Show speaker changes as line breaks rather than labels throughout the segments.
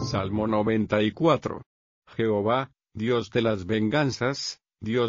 Salmo 94. Jehová, Dios de las venganzas,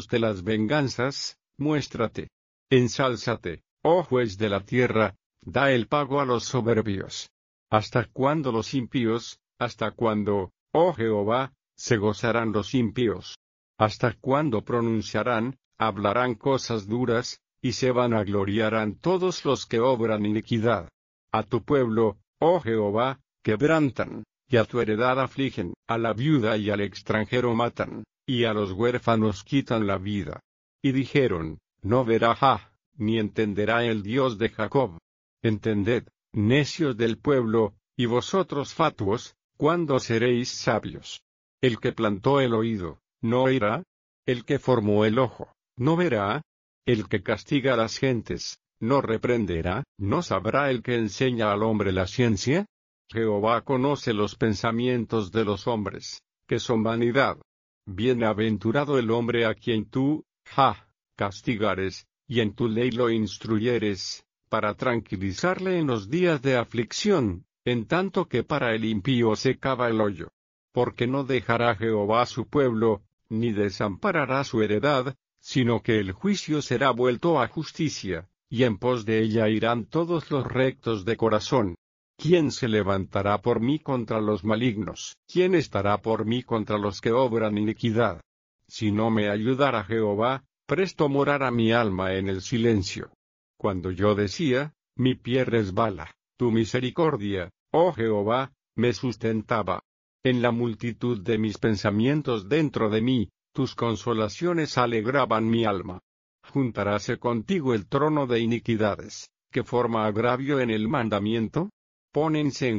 muéstrate. Ensálzate, oh juez de la tierra, da el pago a los soberbios. ¿Hasta cuándo los impíos, hasta cuándo, oh Jehová, se gozarán los impíos? ¿Hasta cuándo pronunciarán, hablarán cosas duras, y se vanagloriarán todos los que obran iniquidad? A tu pueblo, oh Jehová, quebrantan, y a tu heredad afligen, a la viuda y al extranjero matan, y a los huérfanos quitan la vida. Y dijeron, no verá ni entenderá el Dios de Jacob. Entended, necios del pueblo, y vosotros fatuos, ¿cuándo seréis sabios? El que plantó el oído, ¿no oirá? El que formó el ojo, ¿no verá? El que castiga a las gentes, ¿no reprenderá? ¿No sabrá el que enseña al hombre la ciencia? Jehová conoce los pensamientos de los hombres, que son vanidad. Bienaventurado el hombre a quien tú, castigares, y en tu ley lo instruyeres, para tranquilizarle en los días de aflicción, en tanto que para el impío se cava el hoyo. Porque no dejará Jehová su pueblo, ni desamparará su heredad, sino que el juicio será vuelto a justicia, y en pos de ella irán todos los rectos de corazón. ¿Quién se levantará por mí contra los malignos? ¿Quién estará por mí contra los que obran iniquidad? Si no me ayudara Jehová, presto morara mi alma en el silencio. Cuando yo decía, mi pie resbala, tu misericordia, oh Jehová, me sustentaba. En la multitud de mis pensamientos dentro de mí, tus consolaciones alegraban mi alma. Juntaráse contigo el trono de iniquidades, que forma agravio en el mandamiento. Pónense en